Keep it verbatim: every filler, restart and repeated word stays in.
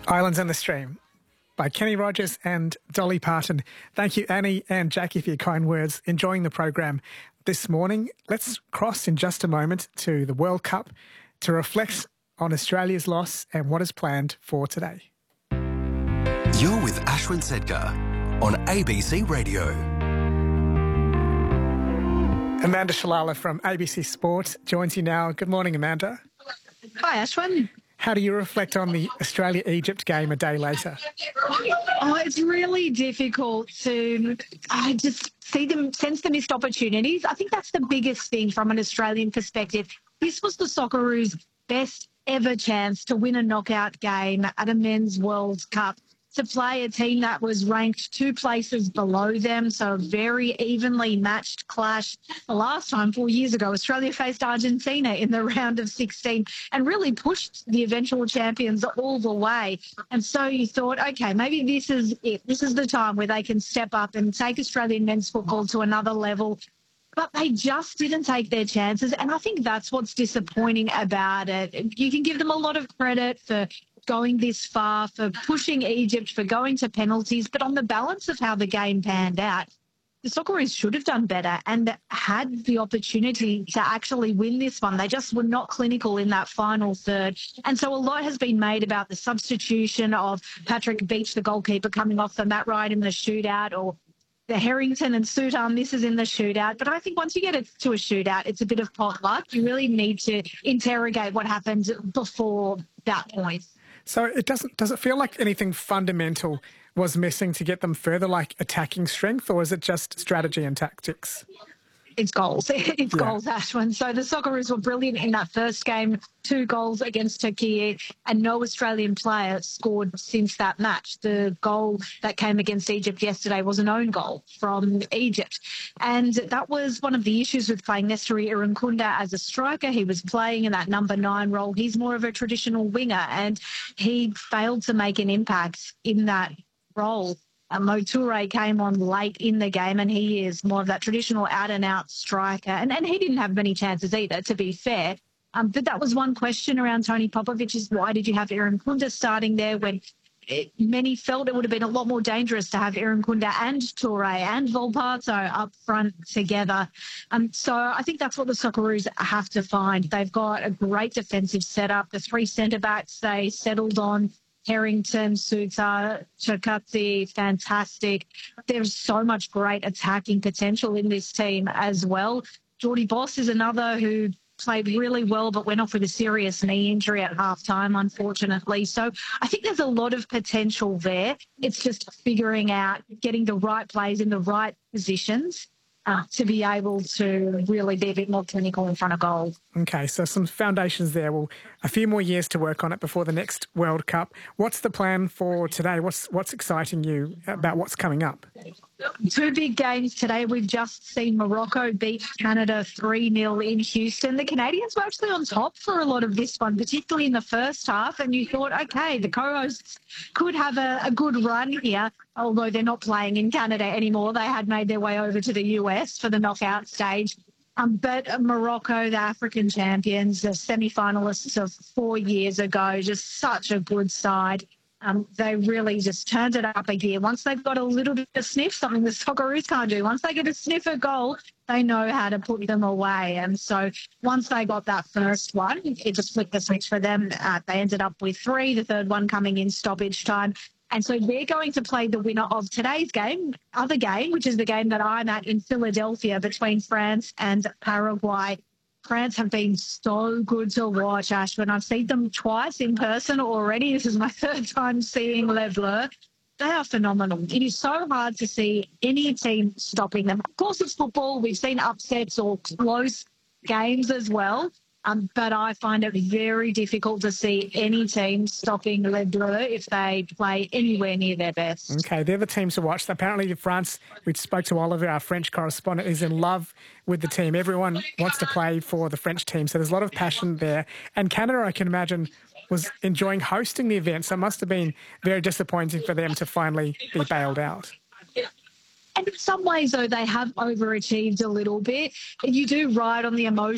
Islands in the Stream by Kenny Rogers and Dolly Parton. Thank you, Annie and Jackie, for your kind words. Enjoying the program this morning. Let's cross in just a moment to the World Cup to reflect on Australia's loss and what is planned for today. You're with Ashwin Sedgar on A B C Radio. Amanda Shalala from A B C Sport joins you now. Good morning, Amanda. Hi, Ashwin. How do you reflect on the Australia-Egypt game a day later? Oh, it's really difficult to I just see them, sense the missed opportunities. I think that's the biggest thing from an Australian perspective. This was the Socceroos' best ever chance to win a knockout game at a Men's World Cup, to play a team that was ranked two places below them, so a very evenly matched clash. The last time, four years ago, Australia faced Argentina in the round of sixteen and really pushed the eventual champions all the way. And so you thought, OK, maybe this is it. This is the time where they can step up and take Australian men's football to another level. But they just didn't take their chances. And I think that's what's disappointing about it. You can give them a lot of credit for going this far, for pushing Egypt, for going to penalties. But on the balance of how the game panned out, the Socceroos should have done better and had the opportunity to actually win this one. They just were not clinical in that final third. And so a lot has been made about the substitution of Patrick Beach, the goalkeeper, coming off the mat right in the shootout, or the Harrington and Sutar misses in the shootout. But I think once you get it to a shootout, it's a bit of pot luck. You really need to interrogate what happened before that point. So it doesn't, does it feel like anything fundamental was missing to get them further, like attacking strength, or is it just strategy and tactics? It's goals. It's yeah. goals, Ashwin. So the Socceroos were brilliant in that first game, two goals against Turkey, and no Australian player scored since that match. The goal that came against Egypt yesterday was an own goal from Egypt. And that was one of the issues with playing Nestory Irankunda as a striker. He was playing in that number nine role. He's more of a traditional winger, and he failed to make an impact in that role. Uh, Mo Toure came on late in the game, and he is more of that traditional out-and-out striker. And, and he didn't have many chances either, to be fair. Um, but that was one question around Tony Popovic, is why did you have Irankunda starting there when it, many felt it would have been a lot more dangerous to have Irankunda and Toure and Volpato up front together. Um, so I think that's what the Socceroos have to find. They've got a great defensive setup. The three centre-backs they settled on, Harrington, Sutar, Chakatsi, fantastic. There's so much great attacking potential in this team as well. Geordie Boss is another who played really well but went off with a serious knee injury at half-time, unfortunately. So I think there's a lot of potential there. It's just figuring out, getting the right players in the right positions Uh, to be able to really be a bit more clinical in front of goal. Okay, so some foundations there. Well, a few more years to work on it before the next World Cup. What's the plan for today? What's what's exciting you about what's coming up? Two big games today. We've just seen Morocco beat Canada three nil in Houston. The Canadians were actually on top for a lot of this one, particularly in the first half, and you thought, OK, the co-hosts could have a, a good run here, although they're not playing in Canada anymore. They had made their way over to the U S for the knockout stage. Um, but Morocco, the African champions, the semi-finalists of four years ago, just such a good side. Um, they really just turned it up a gear. Once they've got a little bit of sniff, something the Socceroos can't do, once they get a sniff of goal, they know how to put them away. And so once they got that first one, it just flicked the switch for them. Uh, they ended up with three, the third one coming in stoppage time. And so they're going to play the winner of today's game, other game, which is the game that I'm at in Philadelphia between France and Paraguay. France have been so good to watch, Ashwin. I've seen them twice in person already. This is my third time seeing Les Bleus. They are phenomenal. It is so hard to see any team stopping them. Of course, it's football. We've seen upsets or close games as well. Um, but I find it very difficult to see any team stopping Les Bleus if they play anywhere near their best. Okay, they're the teams to watch. Apparently France, we spoke to Oliver, our French correspondent, is in love with the team. Everyone wants to play for the French team, so there's a lot of passion there. And Canada, I can imagine, was enjoying hosting the event, so it must have been very disappointing for them to finally be bailed out. And in some ways, though, they have overachieved a little bit. You do ride on the emotion